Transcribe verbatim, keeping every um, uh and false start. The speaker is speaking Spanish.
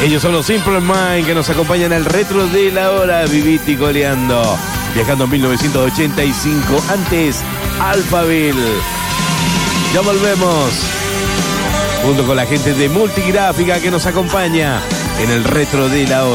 Ellos son los Simple Minds que nos acompañan al retro de la hora, Viviti coleando. Viajando en mil novecientos ochenta y cinco, antes Alphaville. Ya volvemos. Junto con la gente de Multigráfica que nos acompaña en el retro de la hora.